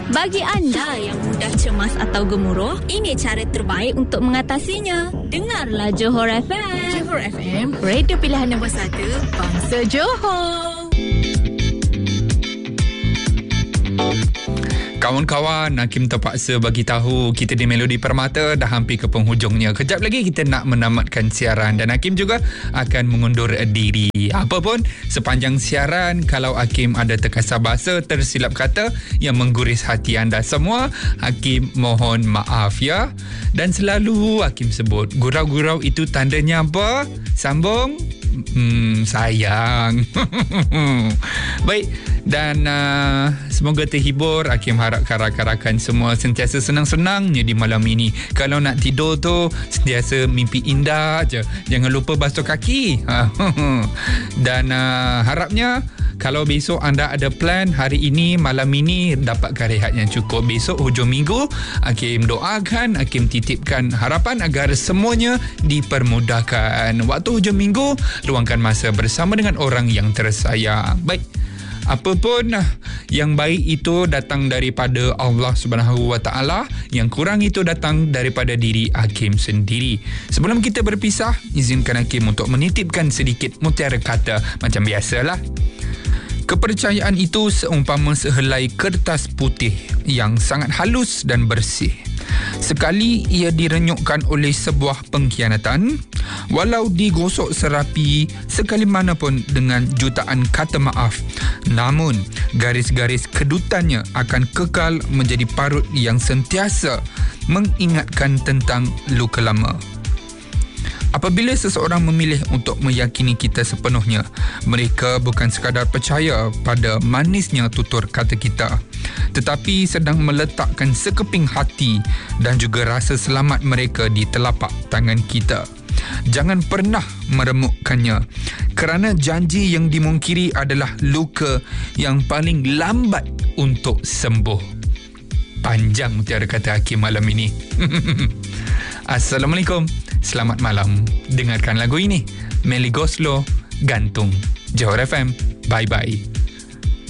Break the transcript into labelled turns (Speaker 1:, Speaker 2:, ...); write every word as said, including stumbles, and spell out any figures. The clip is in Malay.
Speaker 1: Bagi anda yang mudah cemas atau gemuruh, ini cara terbaik untuk mengatasinya. Dengarlah Johor F M.
Speaker 2: Johor F M, radio pilihan nombor satu, bangsa Johor.
Speaker 3: Kawan-kawan, Hakim terpaksa bagi tahu kita di Melodi Permata dah hampir ke penghujungnya. Kejap lagi kita nak menamatkan siaran dan Hakim juga akan mengundur diri. Apapun, sepanjang siaran, kalau Hakim ada terkasar bahasa, tersilap kata yang mengguris hati anda semua, Hakim mohon maaf ya. Dan selalu Hakim sebut, gurau-gurau itu tandanya apa? Sambung? Hmm, sayang. Baik. Dan uh, semoga terhibur. Hakim harap rakan-rakan semua sentiasa senang-senangnya di malam ini. Kalau nak tidur tu sentiasa mimpi indah je. Jangan lupa basuh kaki. Dan uh, harapnya kalau besok anda ada plan hari ini, malam ini dapatkan rehat yang cukup. Besok hujung minggu, Hakim doakan, Hakim titipkan harapan agar semuanya dipermudahkan. Waktu hujung minggu, luangkan masa bersama dengan orang yang tersayang. Baik. Apapun yang baik itu datang daripada Allah Subhanahu Wa Taala, yang kurang itu datang daripada diri Hakim sendiri. Sebelum kita berpisah, izinkan Hakim untuk menitipkan sedikit mutiara kata macam biasalah. Kepercayaan itu seumpama sehelai kertas putih yang sangat halus dan bersih. Sekali ia direnyukkan oleh sebuah pengkhianatan, walau digosok serapi sekali mana pun dengan jutaan kata maaf, namun garis-garis kedutannya akan kekal menjadi parut yang sentiasa mengingatkan tentang luka lama. Apabila seseorang memilih untuk meyakini kita sepenuhnya, mereka bukan sekadar percaya pada manisnya tutur kata kita, tetapi sedang meletakkan sekeping hati dan juga rasa selamat mereka di telapak tangan kita. Jangan pernah meremukkannya, kerana janji yang dimungkiri adalah luka yang paling lambat untuk sembuh. Panjang mutiara kata Hakim malam ini. Assalamualaikum, selamat malam. Dengarkan lagu ini, Melly Goslow, Gantung. Johor F M, bye-bye.